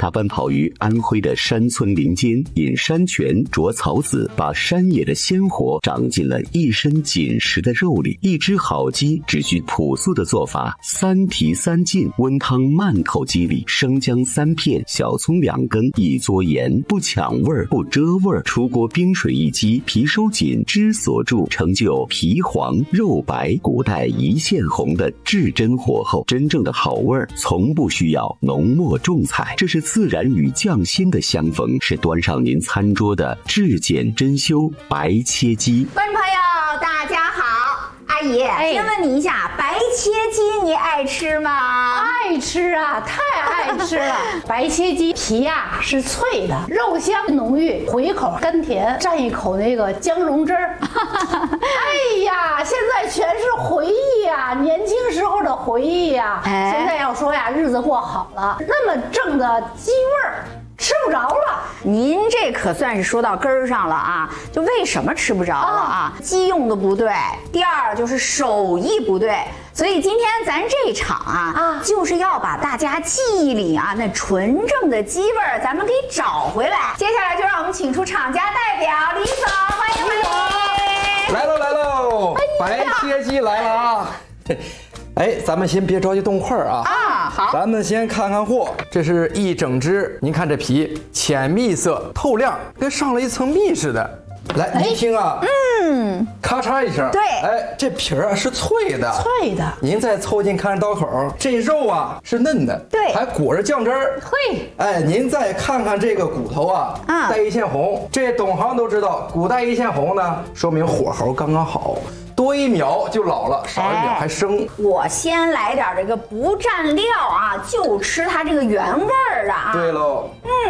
他奔跑于安徽的山村林间，饮山泉啄草籽，把山野的鲜活长进了一身紧实的肉里。一只好鸡只需朴素的做法，3提3进，温汤慢口鸡里，生姜3片，小葱2根，一撮盐，不抢味儿，不遮味儿。出锅冰水一激，皮收紧，汁锁住，成就皮黄肉白、骨带一线红的至真火候。真正的好味儿从不需要浓墨重彩，这是自然与匠心的相逢，是端上您餐桌的至简珍馐白切鸡。 观众朋友大家好，阿姨，先问你一下，白切鸡你爱吃吗？ 爱吃啊，太爱吃了。白切鸡皮呀是脆的，肉香浓郁，回口甘甜，蘸一口那个姜蓉汁儿。哎呀，现在全是回忆呀，年轻时候的回忆呀。现在要说呀，日子过好了，那么正的鸡味儿吃不着了。 您这可算是说到根儿上了啊！就为什么吃不着了啊？鸡用的不对，第二就是手艺不对。所以今天咱这场就是要把大家记忆里那纯正的鸡味儿咱们给找回来。接下来就让我们请出厂家代表李总，欢迎欢迎！ 来喽！白切鸡来了啊！哎，咱们先别着急动筷啊！ 好， 咱们先看看货，这是一整只，您看这皮浅蜜色透亮，跟上了一层蜜似的。来，您听啊，咔嚓一声， 对， 哎，这皮儿是脆的， 脆的。 您再凑近看刀口，这肉是嫩的， 对， 还裹着酱汁儿。 嘿， 哎，您再看看这个骨头带一线红，这懂行都知道，骨带一线红呢，说明火候刚刚好。多1秒就老了，少1秒还生。 我先来点这个不蘸料就吃它这个原味儿的对喽，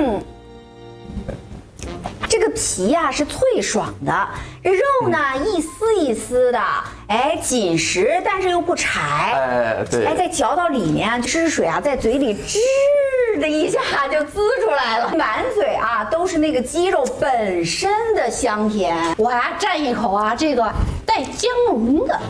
这个皮是脆爽的，这肉呢一丝一丝的，哎，紧实但是又不柴， 哎，对， 哎，再嚼到里面，汁水在嘴里吱的一下就滋出来了，满嘴都是那个鸡肉本身的香甜。 我蘸一口这个带姜蓉的，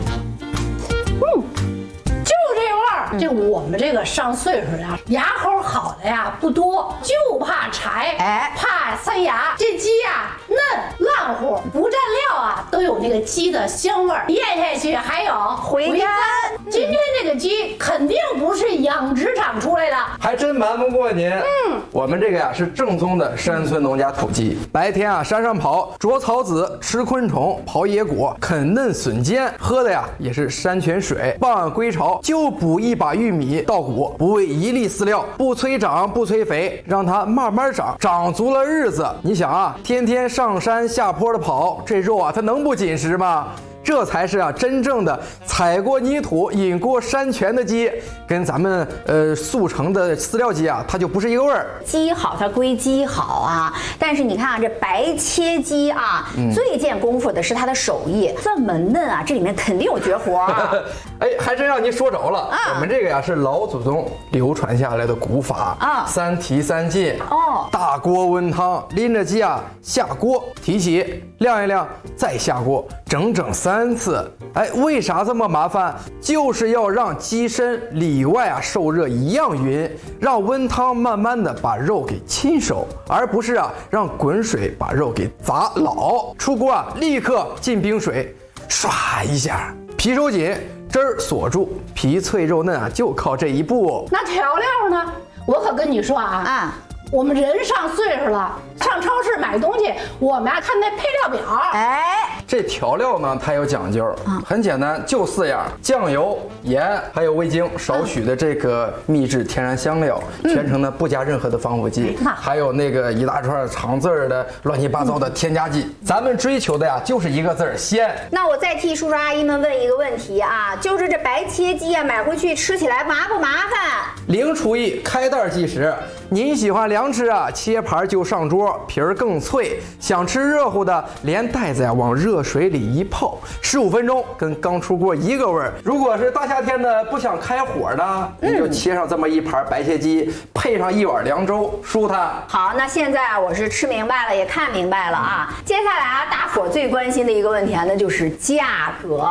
就这味儿。这我们这个上岁数的牙口好的不多，就怕柴，怕塞牙。这鸡嫩烂乎，不蘸料都有那个鸡的香味儿，咽下去还有回甘。 今天这个鸡肯定不是养殖场出来的， 还真瞒不过您。我们这个是正宗的山村农家土鸡，白天山上跑，啄草籽，吃昆虫，刨野果，啃嫩笋尖，喝的也是山泉水。傍晚归巢就补一把玉米稻谷，不喂一粒饲料，不催长不催肥，让它慢慢长，长足了日子。你想天天上山下坡的跑，这肉它能不紧实吗？这才是真正的踩过泥土饮过山泉的鸡，跟咱们速成的饲料鸡它就不是一个味儿。 鸡好它归鸡好但是你看这白切鸡最见功夫的是它的手艺，这么嫩这里面肯定有绝活哎，还真让您说着了我们这个是老祖宗流传下来的古法3提3进大锅温汤，拎着鸡下锅，提起晾一晾，再下锅，整整3次。哎，为啥这么麻烦？就是要让鸡身里外受热一样匀，让温汤慢慢的把肉给浸熟，而不是让滚水把肉给砸老。出锅立刻进冰水，唰一下，皮收紧，汁儿锁住，皮脆肉嫩就靠这一步。 那调料呢？我可跟你说我们人上岁数了，上超市买东西，我们看那配料表。 这调料呢，它有讲究，很简单，就4样：酱油、盐，还有味精，少许的这个秘制天然香料，全程呢不加任何的防腐剂，还有那个一大串长字儿的乱七八糟的添加剂。咱们追求的就是一个字儿鲜。 那我再替叔叔阿姨们问一个问题就是这白切鸡买回去吃起来麻不麻烦？ 零厨艺，开袋即食。您喜欢凉吃切盘就上桌，皮儿更脆。想吃热乎的，连袋子往热水里一泡，15分钟，跟刚出锅一个味儿。如果是大夏天的不想开火的，你就切上这么一盘白切鸡，配上1碗凉粥，舒坦。 好，那现在我是吃明白了，也看明白了接下来大伙最关心的一个问题那就是价格。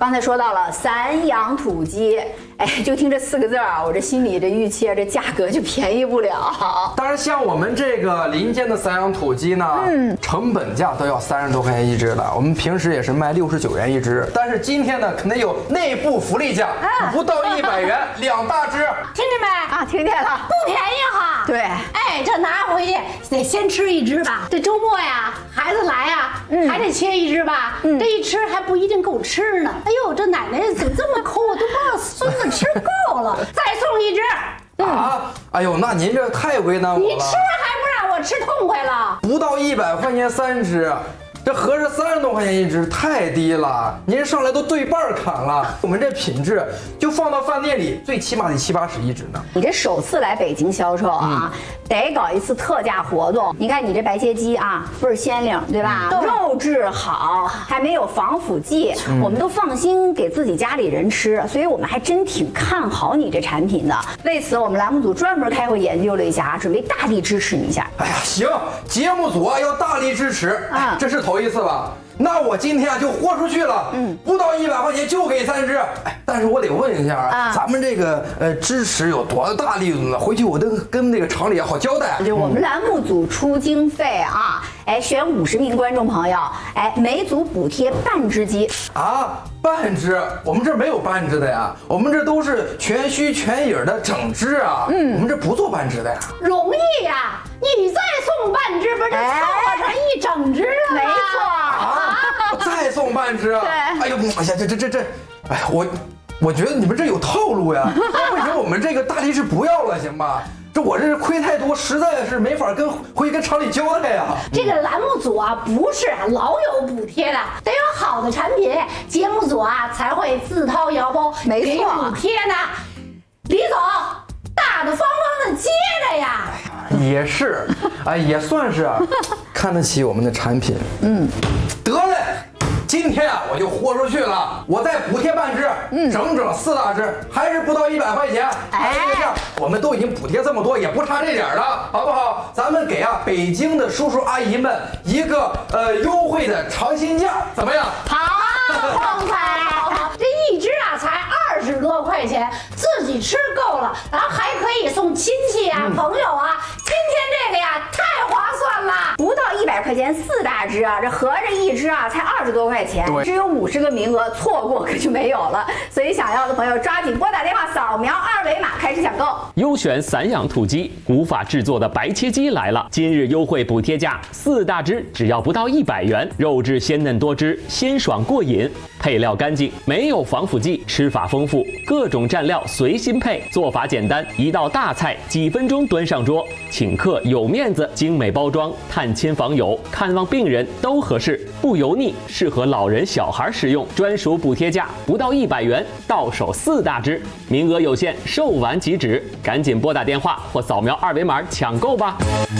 刚才说到了散养土鸡，哎，就听这4个字啊，我这心里这预期啊，这价格就便宜不了。 当然，像我们这个林间的散养土鸡呢，成本价都要30多块钱一只了。我们平时也是卖69元一只，但是今天呢，肯定有内部福利价，不到100元2大只。 听见没？ 啊，听见了， 不便宜哈。 对， 哎，这拿回去得先吃1只吧。这周末呀，孩子来呀，还得切1只吧。这一吃还不一定够吃呢。哎呦，这奶奶怎么这么抠，我都不知道孙子吃够了，再送1只。 啊，哎呦，那您这太为难我了。 你吃还不让我吃痛快了？ 不到100块钱3只。这合着30多块钱一只，太低了！您上来都对半砍了，我们这品质就放到饭店里，最起码得70、80一只呢。 你这首次来北京销售啊，得搞一次特价活动。你看你这白切鸡啊，倍儿鲜灵，对吧？肉质好，还没有防腐剂，我们都放心给自己家里人吃，所以我们还真挺看好你这产品的。为此，我们栏目组专门开会研究了一下，准备大力支持你一下。 哎呀，行，节目组要大力支持，这是头一次吧？那我今天就豁出去了，不到100块钱就给3只。哎，但是我得问一下啊，咱们这个支持有多大力度呢？回去我都跟那个厂里好交代。 就我们栏目组出经费啊，哎，选50名观众朋友，哎，每组补贴半只鸡啊，半只？我们这没有半只的呀，我们这都是全须全影的整只啊，我们这不做半只的呀。 容易呀，你再送半只，不是凑合成1整只了吗？ 没错啊，再送半只。 对， 哎呦，哎呀，这，哎呀，我觉得你们这有套路呀，要不行我们这个大力士不要了，行吧？我这亏太多，实在是没法回去跟厂里交代呀。 这个栏目组啊，不是老有补贴的，得有好的产品，节目组啊才会自掏腰包给补贴呢。李总，大大方方的接着呀。 也是，哎，也算是看得起我们的产品。得嘞。今天啊，我就豁出去了，我再补贴半只，整整4大只，还是不到100块钱。哎，这样我们都已经补贴这么多，也不差这点了，好不好？咱们给北京的叔叔阿姨们一个优惠的长薪假，怎么样？ 好，黄彩，这一只啊才20多块钱，自己吃够了，然后还可以送亲戚啊、朋友啊。今天这个呀，太划算了， 不到100块钱4大只啊，这合着一只啊才20多块钱，只有50个名额，错过可就没有了。所以想要的朋友抓紧拨打电话，扫描2维码开始抢购。 优选散养土鸡，古法制作的白切鸡来了！今日优惠补贴价，4大只只要不到100元，肉质鲜嫩多汁，鲜爽过瘾，配料干净，没有防腐剂，吃法丰富，各种蘸料随心配，做法简单，一道大菜几分钟端上桌，请客有面子，精美包装，探亲访友、看望病人都合适，不油腻，适合老人小孩食用。专属补贴价不到100元，到手4大只，名额有限，售完即止，赶紧拨打电话或扫描2维码抢购吧。